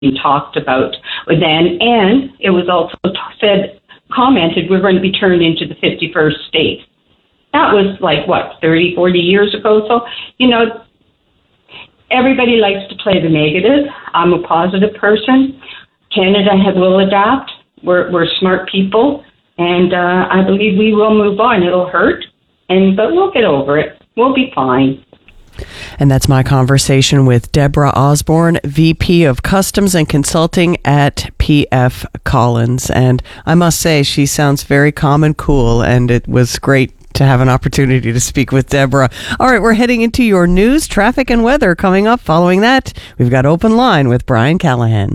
talked about then, and it was also commented we're going to be turned into the 51st state. That was 30, 40 years ago. So, everybody likes to play the negative. I'm a positive person. Canada will adapt. We're smart people, and I believe we will move on. It'll hurt, but we'll get over it. We'll be fine. And that's my conversation with Deborah Osborne, VP of Customs and Consulting at P.F. Collins. And I must say, she sounds very calm and cool, and it was great to have an opportunity to speak with Deborah. All right, we're heading into your news, traffic, and weather coming up. Following that, we've got Open Line with Brian Callahan.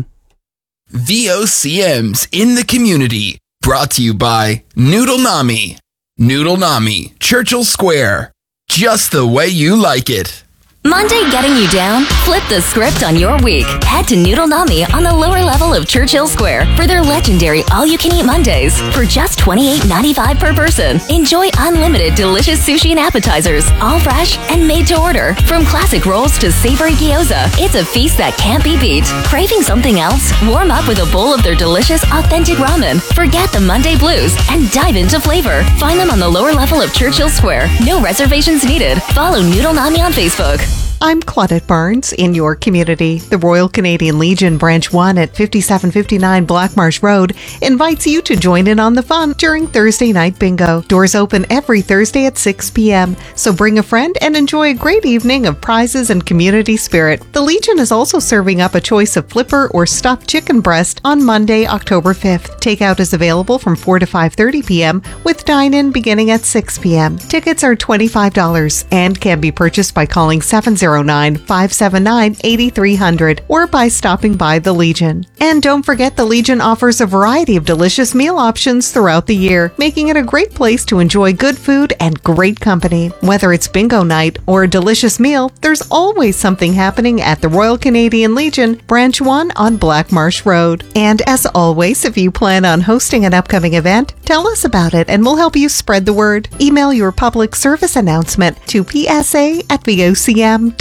VOCM's in the community. Brought to you by Noodle Nami. Noodle Nami, Churchill Square. Just the way you like it. Monday getting you down? Flip the script on your week. Head to Noodle Nami on the lower level of Churchill Square for their legendary all-you-can-eat Mondays for just $28.95 per person. Enjoy unlimited delicious sushi and appetizers, all fresh and made to order. From classic rolls to savory gyoza, it's a feast that can't be beat. Craving something else? Warm up with a bowl of their delicious, authentic ramen. Forget the Monday blues and dive into flavor. Find them on the lower level of Churchill Square. No reservations needed. Follow Noodle Nami on Facebook. I'm Claudette Barnes in your community. The Royal Canadian Legion Branch 1 at 5759 Blackmarsh Road invites you to join in on the fun during Thursday night bingo. Doors open every Thursday at 6 p.m., so bring a friend and enjoy a great evening of prizes and community spirit. The Legion is also serving up a choice of flipper or stuffed chicken breast on Monday, October 5th. Takeout is available from 4 to 5:30 p.m. with dine-in beginning at 6 p.m. Tickets are $25 and can be purchased by calling 709-579-8300 or by stopping by the Legion. And don't forget, the Legion offers a variety of delicious meal options throughout the year, making it a great place to enjoy good food and great company. Whether it's bingo night or a delicious meal, there's always something happening at the Royal Canadian Legion, Branch 1 on Blackmarsh Road. And as always, if you plan on hosting an upcoming event, tell us about it and we'll help you spread the word. Email your public service announcement to psa@vocm.com.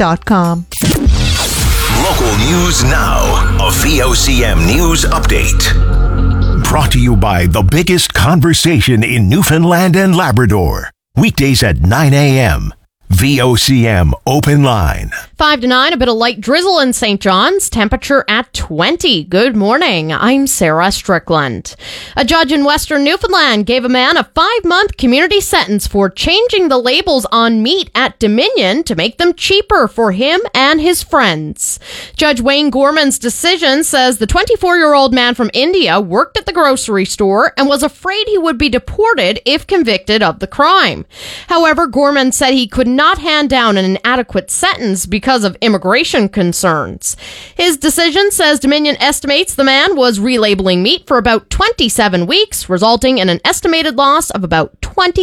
Local news now. A VOCM news update. Brought to you by the biggest conversation in Newfoundland and Labrador. Weekdays at 9 a.m. VOCM Open Line. 5 to 9, a bit of light drizzle in St. John's, temperature at 20. Good morning, I'm Sarah Strickland. A judge in Western Newfoundland gave a man a 5-month community sentence for changing the labels on meat at Dominion to make them cheaper for him and his friends. Judge Wayne Gorman's decision says the 24-year-old man from India worked at the grocery store and was afraid he would be deported if convicted of the crime. However, Gorman said he could not hand down an adequate sentence because of immigration concerns. His decision says Dominion estimates the man was relabeling meat for about 27 weeks, resulting in an estimated loss of about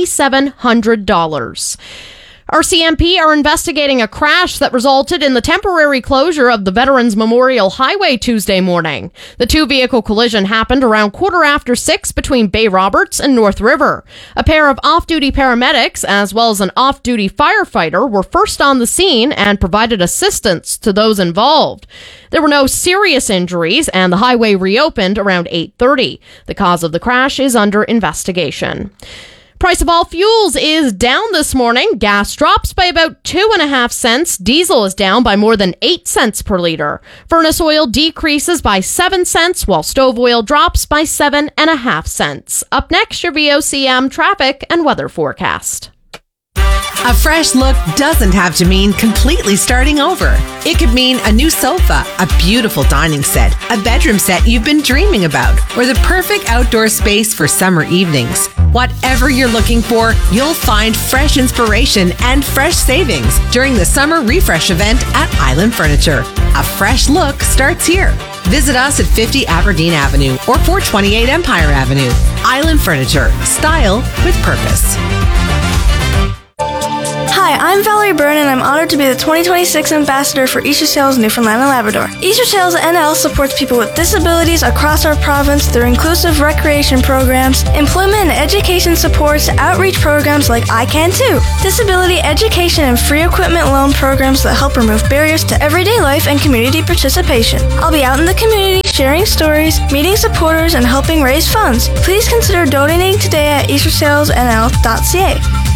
$2,700. RCMP are investigating a crash that resulted in the temporary closure of the Veterans Memorial Highway Tuesday morning. The two-vehicle collision happened around 6:15 between Bay Roberts and North River. A pair of off-duty paramedics, as well as an off-duty firefighter, were first on the scene and provided assistance to those involved. There were no serious injuries, and the highway reopened around 8:30. The cause of the crash is under investigation. Price of all fuels is down this morning. Gas drops by about 2.5 cents. Diesel is down by more than 8 cents per liter. Furnace oil decreases by 7 cents, while stove oil drops by 7.5 cents. Up next, your VOCM traffic and weather forecast. A fresh look doesn't have to mean completely starting over. It could mean a new sofa, a beautiful dining set, a bedroom set you've been dreaming about, or the perfect outdoor space for summer evenings. Whatever you're looking for, you'll find fresh inspiration and fresh savings during the Summer Refresh event at Island Furniture. A fresh look starts here. Visit us at 50 Aberdeen Avenue or 428 Empire Avenue. Island Furniture. Style with purpose. Hi, I'm Valerie Byrne, and I'm honored to be the 2026 ambassador for Easter Sales Newfoundland and Labrador. Easter Sales NL supports people with disabilities across our province through inclusive recreation programs, employment and education supports, outreach programs like I Can Too, disability education and free equipment loan programs that help remove barriers to everyday life and community participation. I'll be out in the community sharing stories, meeting supporters, and helping raise funds. Please consider donating today at eastersalesnl.ca.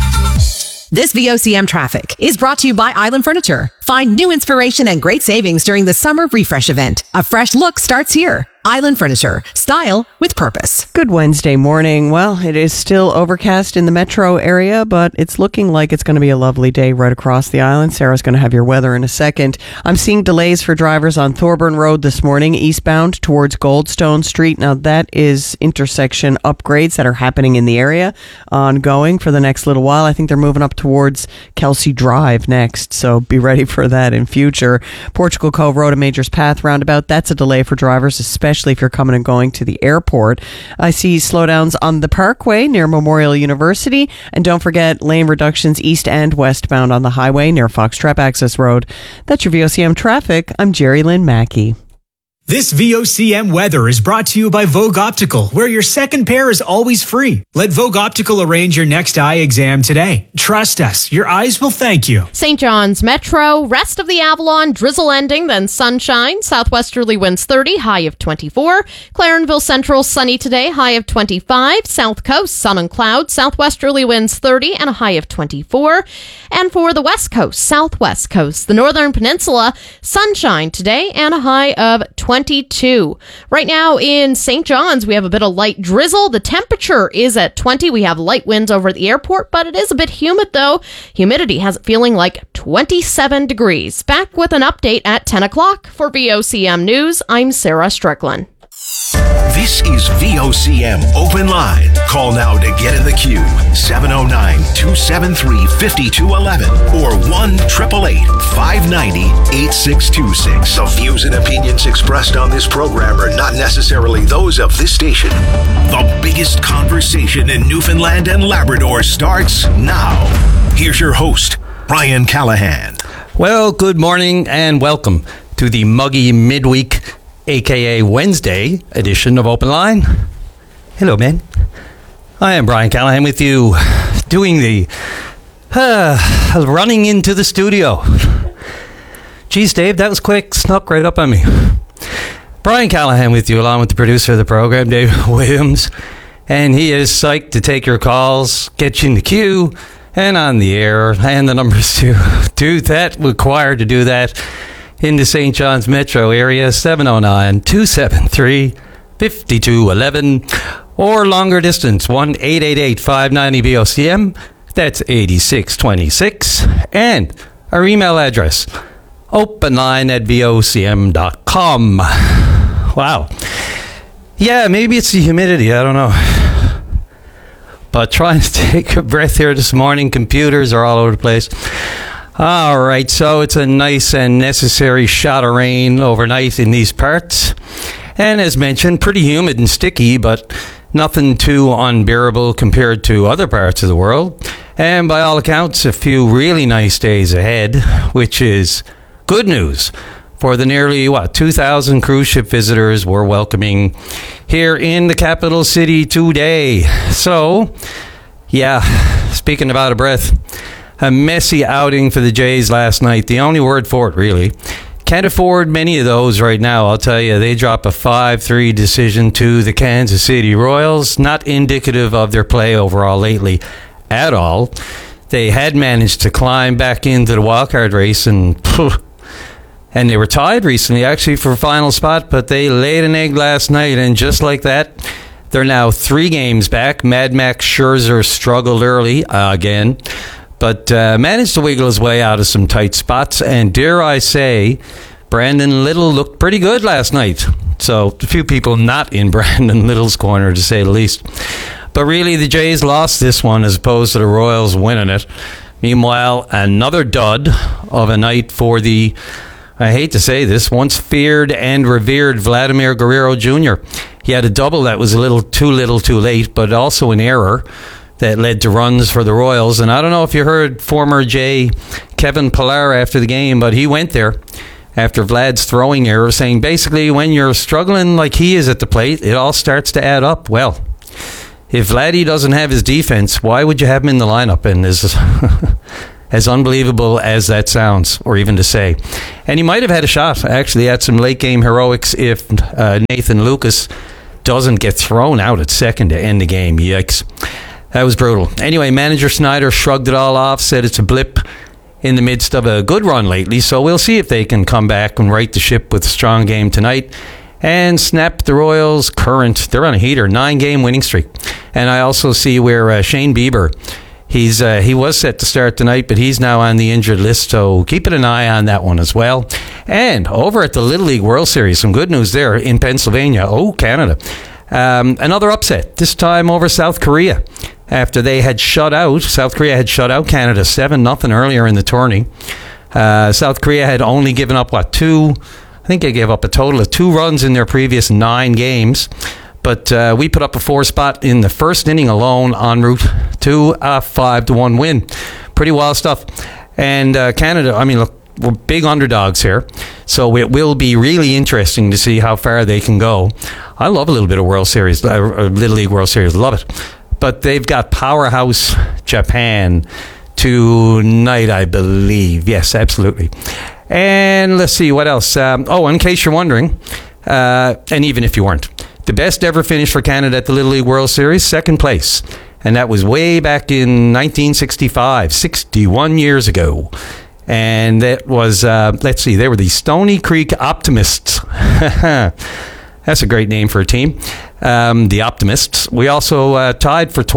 This VOCM traffic is brought to you by Island Furniture. Find new inspiration and great savings during the Summer Refresh event. A fresh look starts here. Island Furniture. Style with purpose. Good Wednesday morning. Well, it is still overcast in the metro area, but it's looking like it's going to be a lovely day right across the island. Sarah's going to have your weather in a second. I'm seeing delays for drivers on Thorburn Road this morning, eastbound towards Goldstone Street. Now, that is intersection upgrades that are happening in the area, ongoing for the next little while. I think they're moving up towards Kelsey Drive next, so be ready for that in future. Portugal Cove Road, a Major's Path roundabout, that's a delay for drivers, especially if you're coming and going to the airport. I see slowdowns on the Parkway near Memorial University, and don't forget lane reductions east and westbound on the highway near Foxtrap Access Road. That's your VOCM traffic. I'm Jerry Lynn Mackey. This VOCM weather is brought to you by Vogue Optical, where your second pair is always free. Let Vogue Optical arrange your next eye exam today. Trust us, your eyes will thank you. St. John's Metro, rest of the Avalon, drizzle ending, then sunshine. Southwesterly winds 30, high of 24. Clarenville Central, sunny today, high of 25. South Coast, sun and clouds. Southwesterly winds 30 and a high of 24. And for the West Coast, Southwest Coast, the Northern Peninsula, sunshine today and a high of 22. Right now in St. John's, we have a bit of light drizzle. The temperature is at 20. We have light winds over at the airport, but it is a bit humid though. Humidity has it feeling like 27 degrees. Back with an update at 10 o'clock. For VOCM News, I'm Sarah Strickland. This is VOCM Open Line. Call now to get in the queue. 709-273-5211 or 1-888-590-8626. The views and opinions expressed on this program are not necessarily those of this station. The biggest conversation in Newfoundland and Labrador starts now. Here's your host, Brian Callahan. Well, good morning and welcome to the muggy midweek, aka Wednesday edition of Open Line. Hello, man. I am Brian Callahan with you, doing the running into the studio. Geez, Dave, that was quick. Snuck right up on me. Brian Callahan with you, along with the producer of the program, Dave Williams. And he is psyched to take your calls, get you in the queue, and on the air, and the numbers to do that, required to do that in the St. John's metro area, 709-273-5211, or longer distance, 1-888-590-VOCM, that's 8626, and our email address, openline@vocm.com. Wow. Yeah, maybe it's the humidity, I don't know. But trying to take a breath here this morning, computers are all over the place. All right, so it's a nice and necessary shot of rain overnight in these parts. And as mentioned, pretty humid and sticky, but nothing too unbearable compared to other parts of the world. And by all accounts, a few really nice days ahead, which is good news for the nearly, 2,000 cruise ship visitors we're welcoming here in the capital city today. So, yeah, speaking about a breath, a messy outing for the Jays last night. The only word for it, really. Can't afford many of those right now, I'll tell you. They drop a 5-3 decision to the Kansas City Royals. Not indicative of their play overall lately at all. They had managed to climb back into the wildcard race, and they were tied recently, actually, for final spot, but they laid an egg last night, and just like that, they're now 3 games back. Mad Max Scherzer struggled early again, but managed to wiggle his way out of some tight spots. And dare I say, Brandon Little looked pretty good last night. So a few people not in Brandon Little's corner, to say the least. But really, the Jays lost this one as opposed to the Royals winning it. Meanwhile, another dud of a night for the, I hate to say this, once feared and revered Vladimir Guerrero Jr. He had a double that was a little too too late, but also an error. that led to runs for the Royals. And I don't know if you heard former Jay Kevin Pillar after the game, but he went there after Vlad's throwing error, saying basically when you're struggling like he is at the plate, it all starts to add up. Well, if Vladdy doesn't have his defense, why would you have him in the lineup? And as unbelievable as that sounds, or even to say. And he might have had a shot, actually, at some late-game heroics if Nathan Lucas doesn't get thrown out at second to end the game. Yikes. That was brutal. Anyway, manager Snyder shrugged it all off, said it's a blip in the midst of a good run lately, so we'll see if they can come back and right the ship with a strong game tonight and snap the Royals' they're on a heater, 9-game winning streak. And I also see where Shane Bieber, he was set to start tonight, but he's now on the injured list, so keeping an eye on that one as well. And over at the Little League World Series, some good news there in Pennsylvania. Canada. Another upset, this time over South Korea. After South Korea had shut out Canada 7-0 earlier in the tourney. South Korea had only given up, I think they gave up a total of 2 runs in their previous 9 games. But we put up a 4 spot in the first inning alone en route to a 5-1 win. Pretty wild stuff. And Canada, look, we're big underdogs here. So it will be really interesting to see how far they can go. I love a little bit of World Series, Little League World Series. Love it. But they've got powerhouse Japan tonight, I believe. Yes, absolutely. And let's see, what else? In case you're wondering, and even if you weren't, the best ever finish for Canada at the Little League World Series, 2nd place. And that was way back in 1965, 61 years ago. And that was, they were the Stony Creek Optimists. That's a great name for a team. The Optimists. We also tied for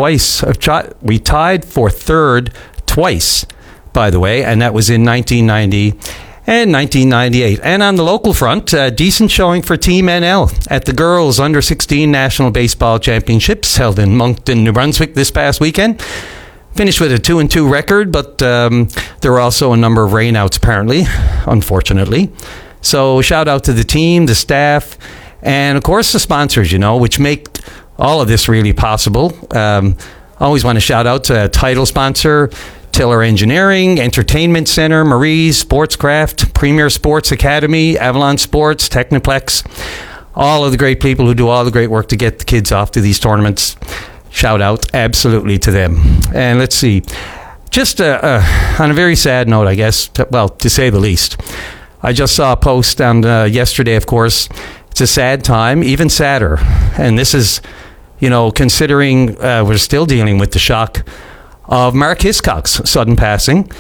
3rd twice, by the way, and that was in 1990 and 1998. And on the local front, decent showing for Team NL at the Girls Under-16 National Baseball Championships held in Moncton, New Brunswick this past weekend. Finished with a 2-2 record, but there were also a number of rainouts, apparently, unfortunately. So shout out to the team, the staff, and of course the sponsors, which make all of this really possible. Always want to shout out to title sponsor, Tiller Engineering, Entertainment Center, Marie's, Sportscraft, Premier Sports Academy, Avalon Sports, Techniplex, all of the great people who do all the great work to get the kids off to these tournaments. Shout out absolutely to them. And let's see, just on a very sad note, I guess, to say the least, I just saw a post on yesterday, of course. It's a sad time, even sadder. And this is, considering we're still dealing with the shock of Mark Hiscock's sudden passing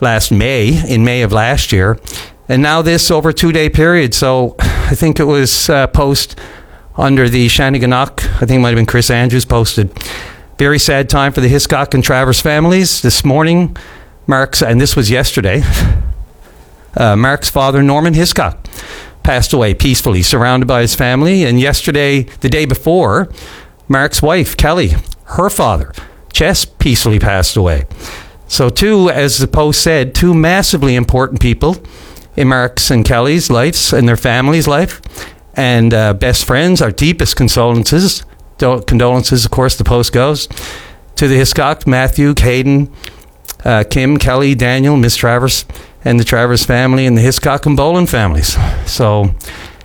in May of last year. And now this over a 2-day period. So I think it was post under the Shanneyganock. I think it might have been Chris Andrews posted. Very sad time for the Hiscock and Travers families. This morning, and this was yesterday, Mark's father, Norman Hiscock, passed away peacefully, surrounded by his family. And yesterday, the day before, Mark's wife, Kelly, her father, Chess, peacefully passed away. So as the post said, 2 massively important people in Mark's and Kelly's lives and their family's life. And best friends, our deepest condolences. Condolences, of course, the post goes to the Hiscock, Matthew, Hayden, Kim, Kelly, Daniel, Miss Travers, and the Travers family, and the Hiscock and Boland families. So,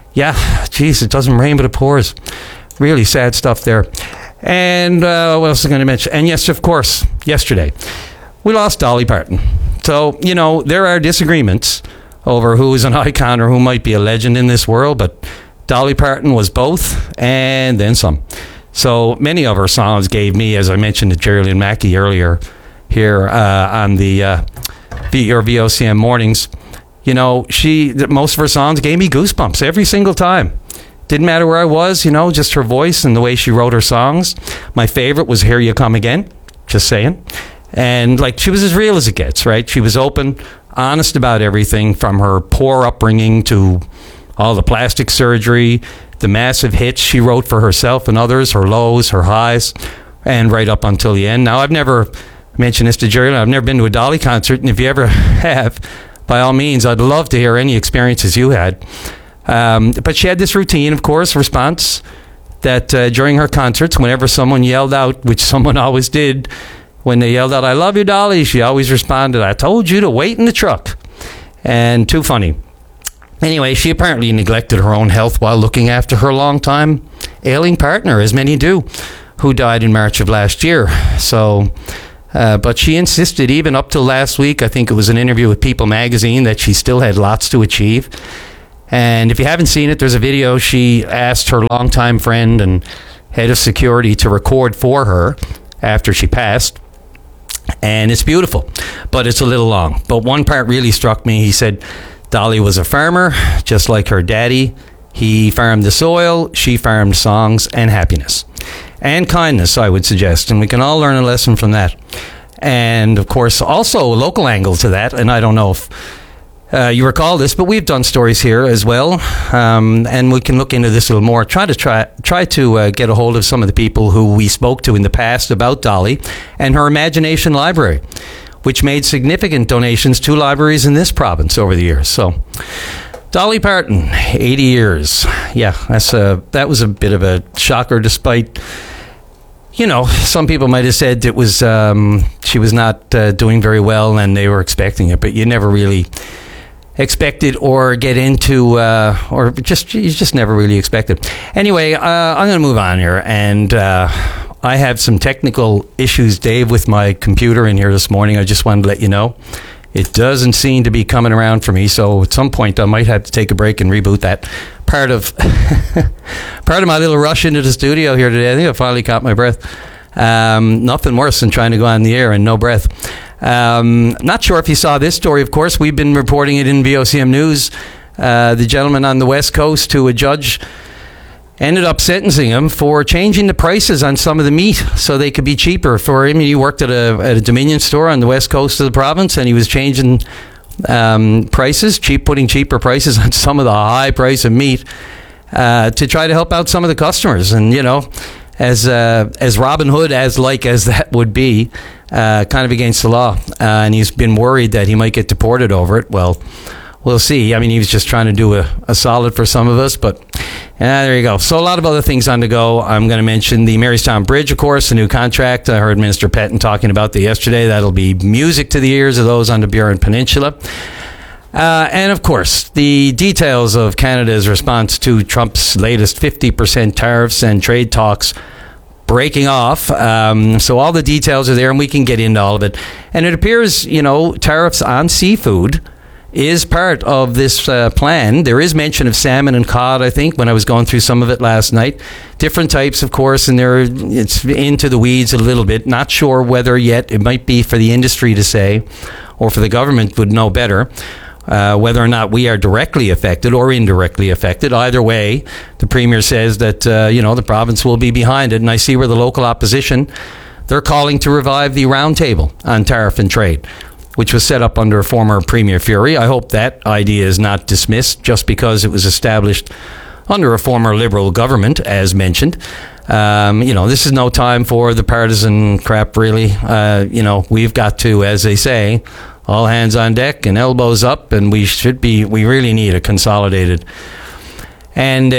it doesn't rain but it pours. Really sad stuff there. And what else was I going to mention? And yes, of course, yesterday, we lost Dolly Parton. So, there are disagreements over who is an icon or who might be a legend in this world, but Dolly Parton was both, and then some. So many of her songs gave me, as I mentioned to Jerry Lynn Mackey earlier here on the VOCM mornings, most of her songs gave me goosebumps every single time. Didn't matter where I was, just her voice and the way she wrote her songs. My favorite was Here You Come Again, just saying. And she was as real as it gets, right? She was open, honest about everything, from her poor upbringing to all the plastic surgery, the massive hits she wrote for herself and others, her lows, her highs, and right up until the end. Now, I've never mentioned this to Jerry, I've never been to a Dolly concert, and if you ever have, by all means, I'd love to hear any experiences you had. But she had this routine, of course, response that during her concerts, whenever someone yelled out, which someone always did, when they yelled out, "I love you, Dolly," she always responded, "I told you to wait in the truck." And too funny. Anyway, she apparently neglected her own health while looking after her long-time ailing partner, as many do, who died in March of last year. So, but she insisted, even up till last week, I think it was an interview with People magazine, that she still had lots to achieve. And if you haven't seen it, there's a video. She asked her longtime friend and head of security to record for her after she passed. And it's beautiful, but it's a little long. But one part really struck me. He said, Dolly was a farmer, just like her daddy. He farmed the soil, she farmed songs and happiness. And kindness, I would suggest. And we can all learn a lesson from that. And, of course, also a local angle to that. And I don't know if you recall this, but we've done stories here as well. And we can look into this a little more. Try to get a hold of some of the people who we spoke to in the past about Dolly and her Imagination Library, which made significant donations to libraries in this province over the years. So, Dolly Parton, 80 years. Yeah, that was a bit of a shocker, despite, some people might have said it was she was not doing very well and they were expecting it, but you never really expected or get into, you just never really expected. Anyway, I'm going to move on here, and I have some technical issues, Dave, with my computer in here this morning. I just wanted to let you know. It doesn't seem to be coming around for me, so at some point I might have to take a break and reboot that. Part of my little rush into the studio here today, I think I finally caught my breath. Nothing worse than trying to go on the air and no breath. Not sure if you saw this story, of course. We've been reporting it in VOCM News. The gentleman on the West Coast, who a judge ended up sentencing him for changing the prices on some of the meat so they could be cheaper for him. He worked at a Dominion store on the west coast of the province, and he was changing prices, putting cheaper prices on some of the high price of meat to try to help out some of the customers. And, as Robin Hood, as that would be, kind of against the law. And he's been worried that he might get deported over it. Well, we'll see. I mean, he was just trying to do a solid for some of us, but there you go. So a lot of other things on the go. I'm going to mention the Marystown Bridge, of course, the new contract. I heard Minister Petton talking about that yesterday. That'll be music to the ears of those on the Burin Peninsula. And, of course, the details of Canada's response to Trump's latest 50% tariffs and trade talks breaking off. So all the details are there, and we can get into all of it. And it appears, tariffs on seafood is part of this plan. There is mention of salmon and cod, I think, when I was going through some of it last night. Different types, of course, and it's into the weeds a little bit. Not sure whether yet. It might be for the industry to say, or for the government would know better, whether or not we are directly affected or indirectly affected. Either way, the Premier says that, the province will be behind it. And I see where the local opposition, they're calling to revive the roundtable on tariff and trade, which was set up under former Premier Fury. I hope that idea is not dismissed just because it was established under a former Liberal government, as mentioned. This is no time for the partisan crap, really. We've got to, as they say, all hands on deck and elbows up, and we really need a consolidated and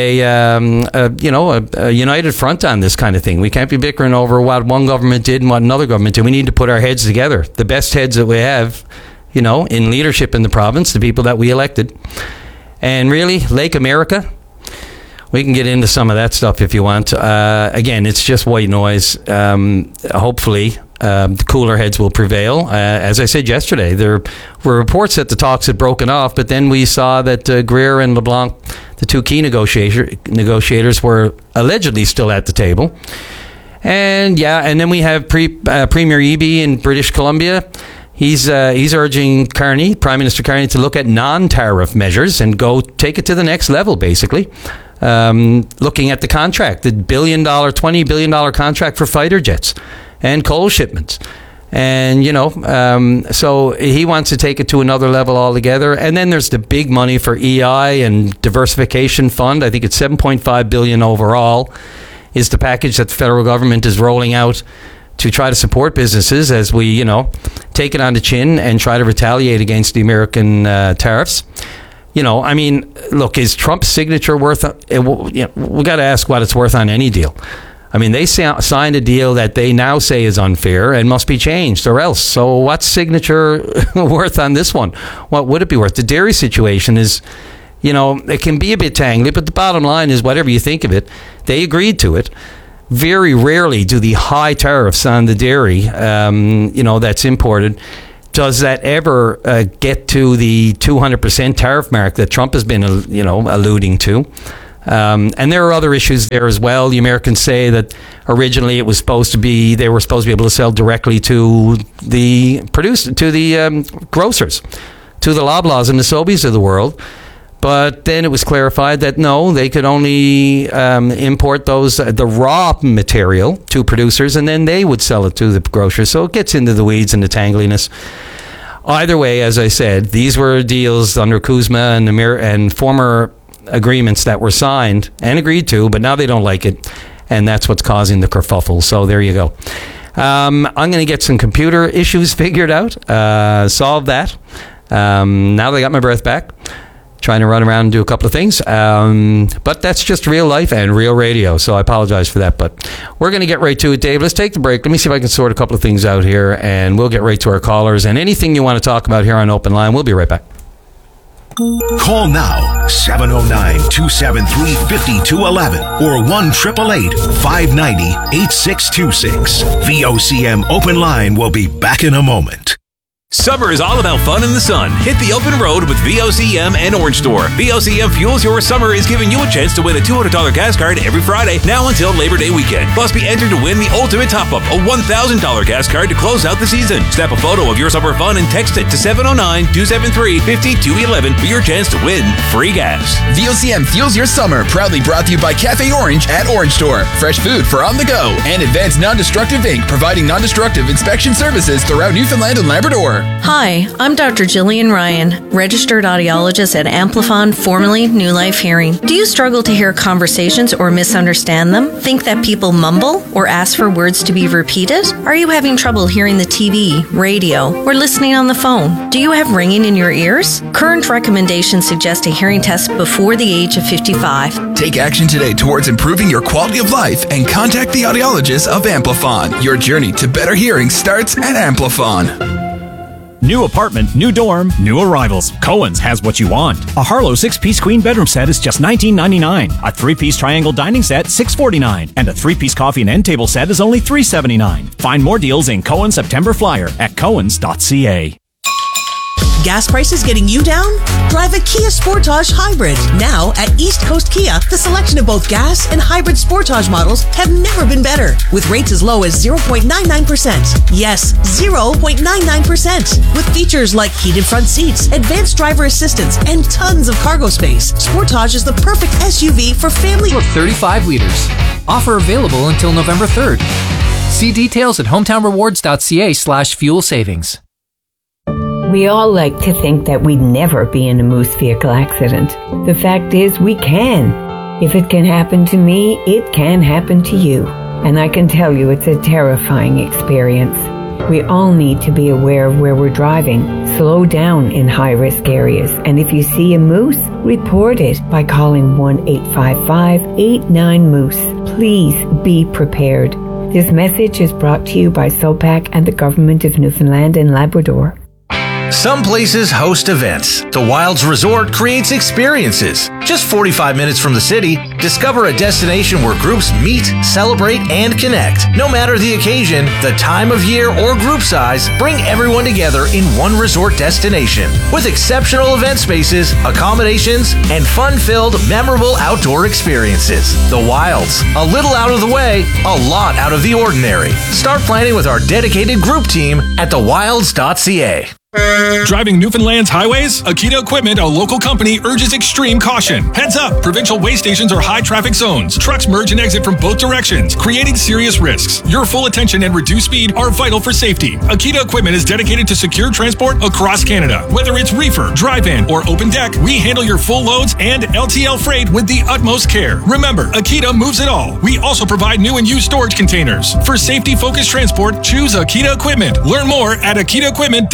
a united front on this kind of thing. We can't be bickering over what one government did and what another government did. We need to put our heads together. The best heads that we have, in leadership in the province, the people that we elected. And really, Lake America, we can get into some of that stuff if you want. Again, it's just white noise. Hopefully, the cooler heads will prevail. As I said yesterday, there were reports that the talks had broken off, but then we saw that Greer and LeBlanc, the two key negotiators, were allegedly still at the table. And then we have Premier Eby in British Columbia. He's urging Prime Minister Carney, to look at non-tariff measures and go take it to the next level, basically. Looking at the contract, the $20 billion contract for fighter jets and coal shipments. And, so he wants to take it to another level altogether. And then there's the big money for EI and diversification fund. I think it's $7.5 billion overall is the package that the federal government is rolling out to try to support businesses as we, take it on the chin and try to retaliate against the American tariffs. I mean, look, is Trump's signature worth? We got to ask what it's worth on any deal. I mean, they signed a deal that they now say is unfair and must be changed, or else. So, what's signature worth on this one? What would it be worth? The dairy situation is, it can be a bit tangly, but the bottom line is, whatever you think of it, they agreed to it. Very rarely do the high tariffs on the dairy, that's imported, does that ever get to the 200% tariff mark that Trump has been, alluding to. And there are other issues there as well. The Americans say that originally they were supposed to be able to sell directly to the grocers, to the Loblaws and the Sobeys of the world. But then it was clarified that no, they could only import the raw material to producers, and then they would sell it to the grocers. So it gets into the weeds and the tangliness. Either way, as I said, these were deals under Kuzma and former agreements that were signed and agreed to, but now they don't like it, and that's what's causing the kerfuffle. So there you go. I'm going to get some computer issues figured out, solve that. Now that I got my breath back, trying to run around and do a couple of things, but that's just real life and real radio, so I apologize for that. But we're going to get right to it, Dave. Let's take the break. Let me see if I can sort a couple of things out here, and we'll get right to our callers. And anything you want to talk about here on Open Line, we'll be right back. Call now, 709-273-5211 or 1-888-590-8626. VOCM Open Line will be back in a moment. Summer is all about fun in the sun. Hit the open road with VOCM and Orange Store. VOCM Fuels Your Summer is giving you a chance to win a $200 gas card every Friday, now until Labor Day weekend. Plus, be entered to win the Ultimate Top-Up, a $1,000 gas card to close out the season. Snap a photo of your summer fun and text it to 709-273-5211 for your chance to win free gas. VOCM Fuels Your Summer, proudly brought to you by Cafe Orange at Orange Store. Fresh food for on the go. And Advanced Non-Destructive Inc., providing non-destructive inspection services throughout Newfoundland and Labrador. Hi, I'm Dr. Jillian Ryan, registered audiologist at Amplifon, formerly New Life Hearing. Do you struggle to hear conversations or misunderstand them? Think that people mumble or ask for words to be repeated? Are you having trouble hearing the TV, radio, or listening on the phone? Do you have ringing in your ears? Current recommendations suggest a hearing test before the age of 55. Take action today towards improving your quality of life and contact the audiologist of Amplifon. Your journey to better hearing starts at Amplifon. New apartment, new dorm, new arrivals. Cohen's has what you want. A Harlow 6-piece queen bedroom set is just $19.99. A 3-piece triangle dining set, $6.49. And a 3-piece coffee and end table set is only $3.79. Find more deals in Cohen's September Flyer at cohens.ca. Gas prices getting you down? Drive a Kia Sportage Hybrid. Now at East Coast Kia, the selection of both gas and hybrid Sportage models have never been better. With rates as low as 0.99%. Yes, 0.99%. With features like heated front seats, advanced driver assistance, and tons of cargo space. Sportage is the perfect SUV for family of 35 liters. Offer available until November 3rd. See details at hometownrewards.ca/fuel savings. We all like to think that we'd never be in a moose vehicle accident. The fact is, we can. If it can happen to me, it can happen to you. And I can tell you it's a terrifying experience. We all need to be aware of where we're driving. Slow down in high-risk areas. And if you see a moose, report it by calling 1-855-89-MOOSE. Please be prepared. This message is brought to you by SOPAC and the Government of Newfoundland and Labrador. Some places host events. The Wilds Resort creates experiences. Just 45 minutes from the city, discover a destination where groups meet, celebrate, and connect. No matter the occasion, the time of year, or group size, bring everyone together in one resort destination. With exceptional event spaces, accommodations, and fun-filled, memorable outdoor experiences. The Wilds. A little out of the way, a lot out of the ordinary. Start planning with our dedicated group team at thewilds.ca. Driving Newfoundland's highways? Akita Equipment, a local company, urges extreme caution. Heads up! Provincial way stations are high traffic zones. Trucks merge and exit from both directions, creating serious risks. Your full attention and reduced speed are vital for safety. Akita Equipment is dedicated to secure transport across Canada. Whether it's reefer, drive-in, or open deck, we handle your full loads and LTL freight with the utmost care. Remember, Akita moves it all. We also provide new and used storage containers. For safety-focused transport, choose Akita Equipment. Learn more at akitaequipment.com.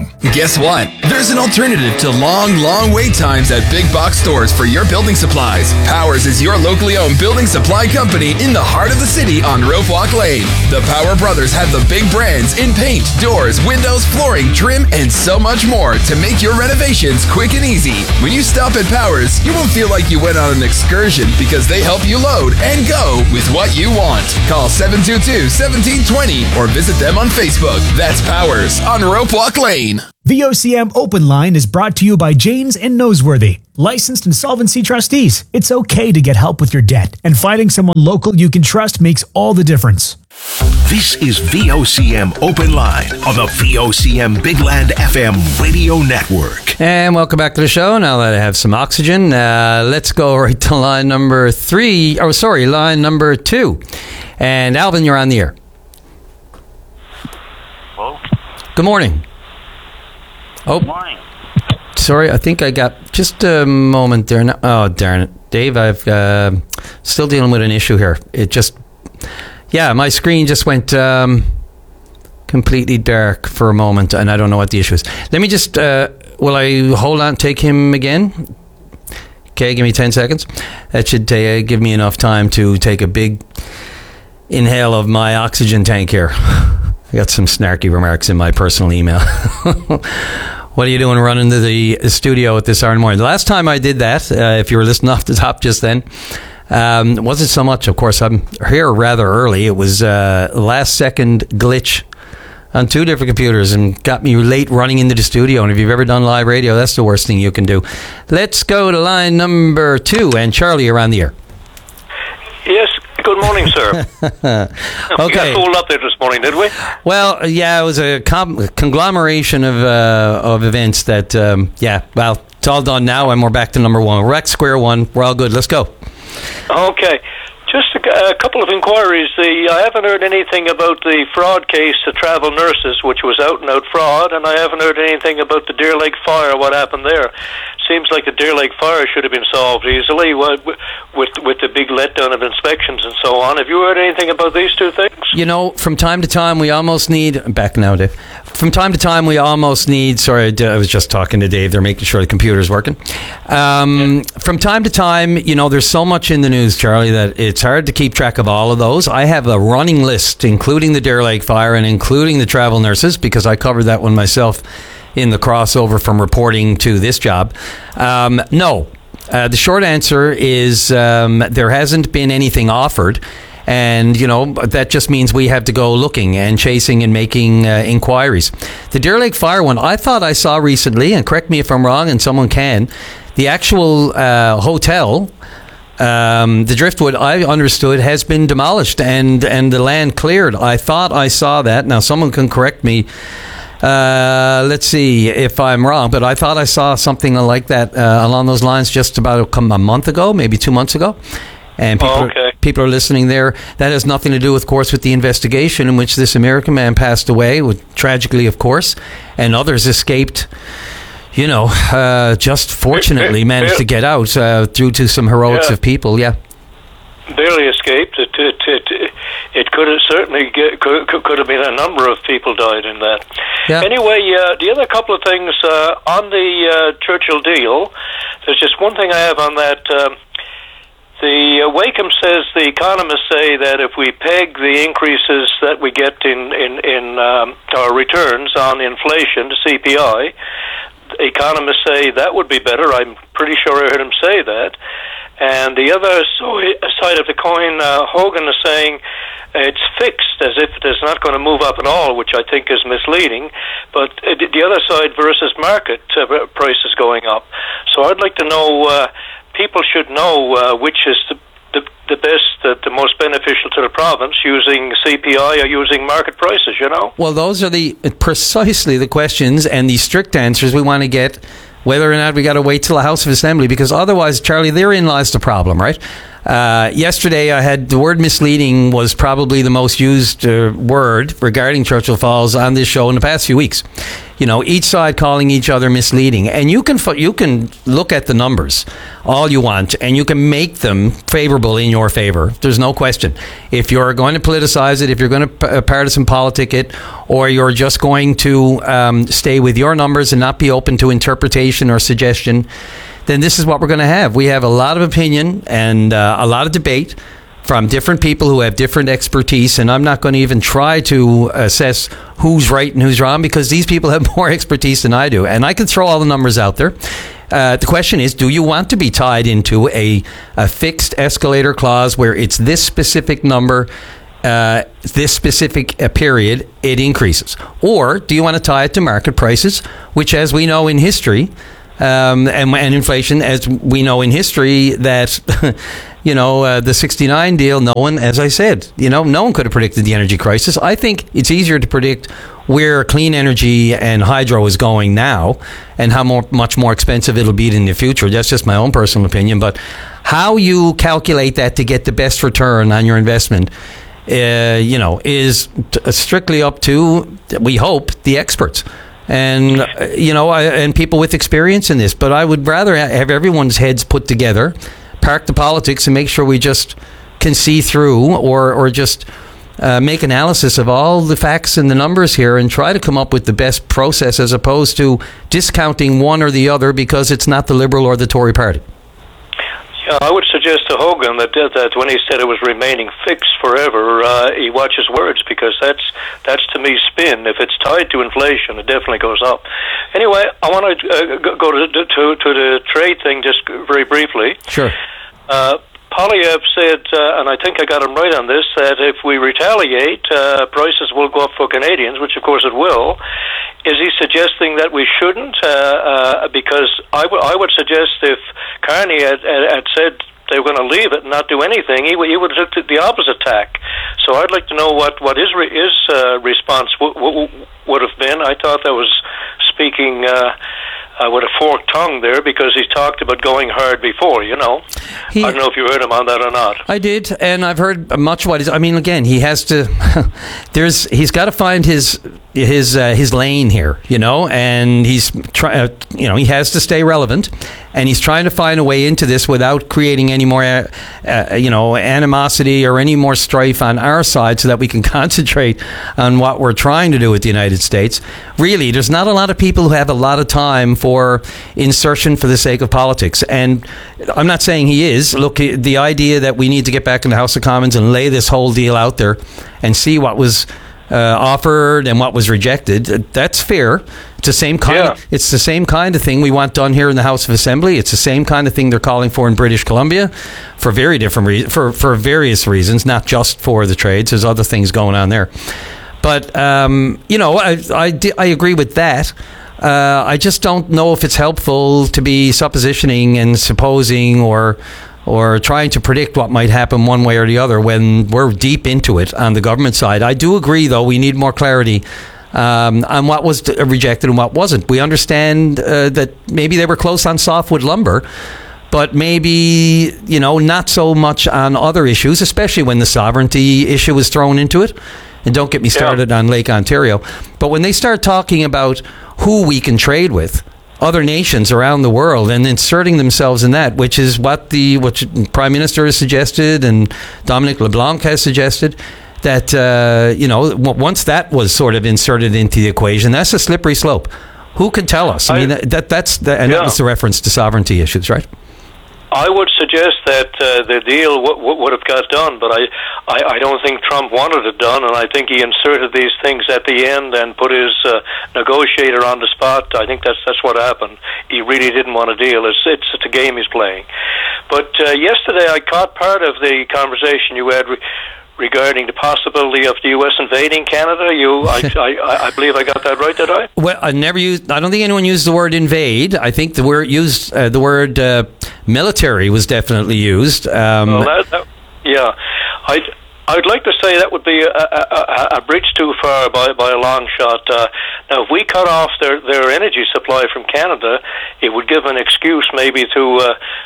Powers.com. Guess what? There's an alternative to long wait times at big box stores for your building supplies. Powers is your locally owned building supply company in the heart of the city on Rope Walk Lane. The Power Brothers have the big brands in paint, doors, windows, flooring, trim, and so much more to make your renovations quick and easy. When you stop at Powers, you won't feel like you went on an excursion because they help you load and go with what you want. Call 722-1720 or visit them on Facebook. That's Powers on Rope Walk Lane. VOCM Open Line is brought to you by Janes and Noseworthy, licensed insolvency trustees. It's okay to get help with your debt, and finding someone local you can trust makes all the difference. This is VOCM Open Line on the VOCM Big Land FM radio network. And welcome back to the show. Now that I have some oxygen, let's go right to line number 2. And Alvin, you're on the air. Hello? Good morning. Oh, good morning. Sorry, I think I got just a moment there. Now. Oh, darn it. Dave, I've still dealing with an issue here. It just, my screen just went completely dark for a moment, and I don't know what the issue is. Let me just, will I hold on, take him again? Okay, give me 10 seconds. That should give me enough time to take a big inhale of my oxygen tank here. I got some snarky remarks in my personal email. What are you doing running to the studio at this hour in the morning? The last time I did that, if you were listening off the top just then, wasn't so much. Of course, I'm here rather early. It was last second glitch on 2 different computers and got me late running into the studio. And if you've ever done live radio, that's the worst thing you can do. Let's go to line number 2. And Charlie, you're on the air. Yes, good morning, sir. Okay. We got fooled up there this morning, did we? Well, yeah, it was a conglomeration of events that, it's all done now, and we're back to number 1. We're back to square one. We're all good. Let's go. Okay. Just a couple of inquiries. I haven't heard anything about the fraud case to travel nurses, which was out-and-out fraud, and I haven't heard anything about the Deer Lake fire, what happened there. Seems like the Deer Lake fire should have been solved easily with the big letdown of inspections and so on. Have you heard anything about these 2 things? You know, from time to time, we almost need... Back now, Dave. From time to time, we almost need... Sorry, I was just talking to Dave. They're making sure the computer's working. From time to time, you know, there's so much in the news, Charlie, that it's hard to keep track of all of those. I have a running list, including the Deer Lake fire and including the travel nurses, because I covered that one myself in the crossover from reporting to this job. No. The short answer is there hasn't been anything offered. And, you know, that just means we have to go looking and chasing and making inquiries. The Deer Lake fire one, I thought I saw recently, and correct me if I'm wrong and someone can, the actual hotel, the Driftwood, I understood, has been demolished and the land cleared. I thought I saw that. Now, someone can correct me. Let's see if I'm wrong, but I thought I saw something like that along those lines just about a month ago, maybe 2 months ago. And people are listening there. That has nothing to do, of course, with the investigation in which this American man passed away, tragically, of course, and others escaped, you know, just fortunately managed to get out due to some heroics of people, Barely escaped. It could have certainly could have been a number of people died in that. Anyway, the other couple of things on the Churchill deal. There's just one thing I have on that. The Wakeham says, the economists say that if we peg the increases that we get in our returns on inflation to CPI, economists say that would be better. I'm pretty sure I heard him say that. And the other side of the coin, Hogan is saying it's fixed, as if it is not going to move up at all, which I think is misleading. But the other side versus market prices going up. So I'd like to know, people should know which is the best, the most beneficial to the province, using CPI or using market prices, you know? Well, those are precisely the questions and the strict answers we want to get, whether or not we got to wait till the House of Assembly, because otherwise, Charlie, therein lies the problem, right? Yesterday, I had the word misleading was probably the most used word regarding Churchill Falls on this show in the past few weeks. You know, each side calling each other misleading, and you can look at the numbers all you want, and you can make them favorable in your favor. There's no question. If you're going to politicize it, if you're going to partisan politic it, or you're just going to stay with your numbers and not be open to interpretation or suggestion, then this is what we're going to have. We have a lot of opinion and a lot of debate from different people who have different expertise, and I'm not going to even try to assess who's right and who's wrong, because these people have more expertise than I do, and I can throw all the numbers out there. The question is, do you want to be tied into a fixed escalator clause where it's this specific number, this specific period, it increases? Or do you want to tie it to market prices, which, as we know in history, and inflation, as we know in history, that the 69 deal, no one, as I said, no one could have predicted the energy crisis. I think it's easier to predict where clean energy and hydro is going now and how much more expensive it'll be in the future. That's just my own personal opinion. But how you calculate that to get the best return on your investment, is strictly up to, we hope, the experts. And, and people with experience in this. But I would rather have everyone's heads put together, park the politics, and make sure we just can see through or just make analysis of all the facts and the numbers here and try to come up with the best process, as opposed to discounting one or the other because it's not the Liberal or the Tory party. Yeah, I would suggest to Hogan that when he said it was remaining fixed forever, he watch his words, because that's to me spin. If it's tied to inflation, it definitely goes up. Anyway, I want to go to the trade thing just very briefly. Sure. Polyev said, and I think I got him right on this, that if we retaliate, prices will go up for Canadians, which of course it will. Is he suggesting that we shouldn't? Because I would suggest if Carney had said they were going to leave it and not do anything, he would have took the opposite tack. So I'd like to know what his response would have been. I thought that was speaking with a forked tongue there, because he's talked about going hard before, I don't know if you heard him on that or not. I did, and I've heard much what again, he has to, he's got to find his lane here, and he's he has to stay relevant, and he's trying to find a way into this without creating any more, animosity or any more strife on our side, so that we can concentrate on what we're trying to do with the United States. Really, there's not a lot of people who have a lot of time for insertion for the sake of politics, and I'm not saying he is. Look, the idea that we need to get back in the House of Commons and lay this whole deal out there and see what was offered and what was rejected, that's fair. It's the same kind. Yeah. It's the same kind of thing we want done here in the House of Assembly. It's the same kind of thing they're calling for in British Columbia, for very different for various reasons, not just for the trades. There's other things going on there. But I agree with that. I just don't know if it's helpful to be suppositioning and supposing or trying to predict what might happen one way or the other when we're deep into it on the government side. I do agree, though, we need more clarity on what was rejected and what wasn't. We understand that maybe they were close on softwood lumber, but maybe, not so much on other issues, especially when the sovereignty issue was thrown into it. And don't get me started on Lake Ontario. But when they start talking about who we can trade with, other nations around the world, and inserting themselves in that, which is what the Prime Minister has suggested and Dominic LeBlanc has suggested, that, once that was sort of inserted into the equation, that's a slippery slope. Who can tell us? I mean, that was the reference to sovereignty issues, right? I would suggest that the deal would have got done, but I don't think Trump wanted it done, and I think he inserted these things at the end and put his negotiator on the spot. I think that's what happened. He really didn't want a deal. It's a game he's playing. But yesterday I caught part of the conversation you had regarding the possibility of the U.S. invading Canada. I believe I got that right, did I? Well, I don't think anyone used the word invade. I think the word military was definitely used. Yeah. I'd like to say that would be a bridge too far by a long shot. Now, if we cut off their energy supply from Canada, it would give an excuse maybe to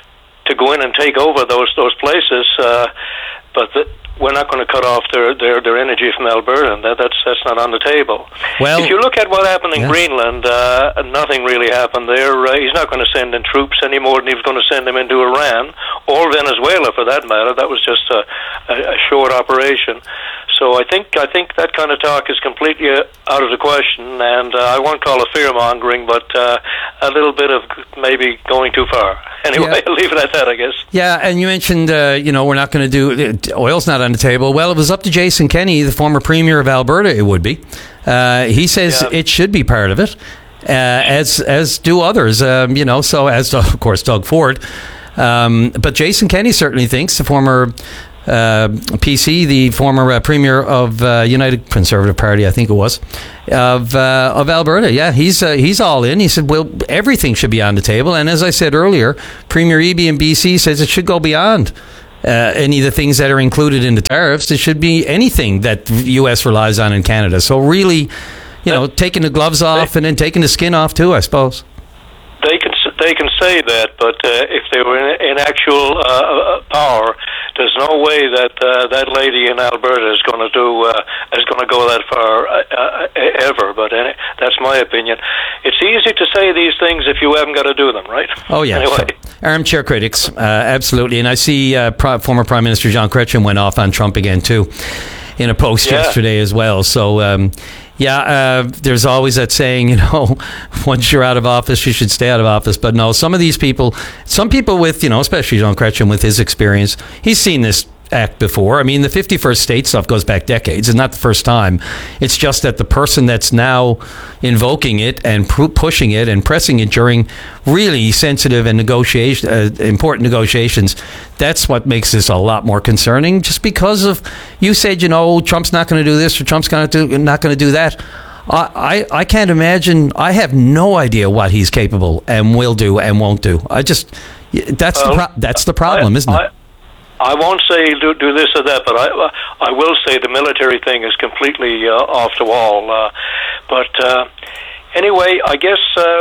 to go in and take over those places, but we're not going to cut off their energy from Alberta, and that's not on the table. Well, if you look at what happened in Greenland, nothing really happened there. He's not going to send in troops any more than he was going to send them into Iran or Venezuela, for that matter. That was just a short operation. So I think that kind of talk is completely out of the question, and I won't call it fear-mongering, but a little bit of maybe going too far. Anyway, I'll leave it at that, I guess. Yeah, and you mentioned, we're not going to do... Oil's not on the table. Well, it was up to Jason Kenney, the former premier of Alberta, it would be. He says it should be part of it, as do others, so as, of course, Doug Ford. But Jason Kenney certainly thinks, the former... PC, the former premier of United Conservative Party, I think it was, of Alberta. Yeah, he's all in. He said, well, everything should be on the table. And as I said earlier, Premier Eby in BC says it should go beyond any of the things that are included in the tariffs. It should be anything that the U.S. relies on in Canada. So really, taking the gloves off and then taking the skin off too, I suppose. They can say that, but if they were in actual power, there's no way that that lady in Alberta is going to go that far ever. But that's my opinion. It's easy to say these things if you haven't got to do them, right? Oh yeah. Anyway. Armchair critics, absolutely. And I see former Prime Minister John Chrétien went off on Trump again too, in a post yesterday as well. So. There's always that saying, once you're out of office, you should stay out of office. But no, some people with, especially John Chrétien with his experience, he's seen this act before. I mean, the 51st state stuff goes back decades. It's not the first time. It's just that the person that's now invoking it and pushing it and pressing it during really sensitive and important negotiations, that's what makes this a lot more concerning. Just because of, you said, Trump's not going to do this or Trump's not going to do that. I can't imagine. I have no idea what he's capable and will do and won't do. That's the problem, isn't it? I won't say do this or that, but I will say the military thing is completely off the wall. But anyway, I guess.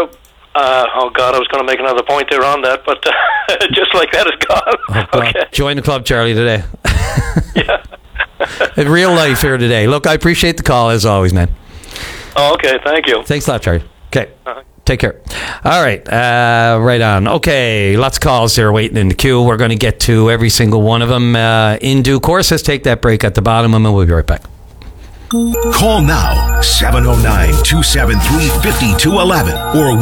Oh God, I was going to make another point there on that, but just like that is gone. Oh, okay. Join the club, Charlie, today. Yeah. In real life here today. Look, I appreciate the call as always, man. Oh, okay. Thank you. Thanks a lot, Charlie. Okay. Take care. All right. Right on. Okay. Lots of calls there waiting in the queue. We're going to get to every single one of them in due course. Let's take that break at the bottom and we'll be right back. Call now 709-273-5211 or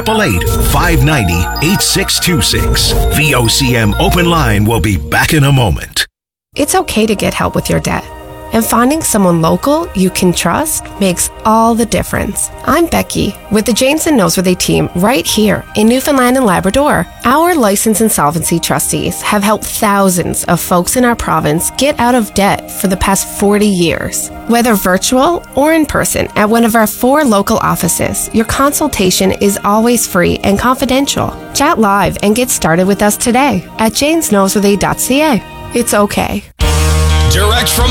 1-888-590-8626. VOCM Open Line will be back in a moment. It's okay to get help with your debt. And finding someone local you can trust makes all the difference. I'm Becky with the Janes and Noseworthy team right here in Newfoundland and Labrador. Our licensed insolvency trustees have helped thousands of folks in our province get out of debt for the past 40 years. Whether virtual or in person at one of our 4 local offices, your consultation is always free and confidential. Chat live and get started with us today at janesnoseworthy.ca. It's okay. Direct from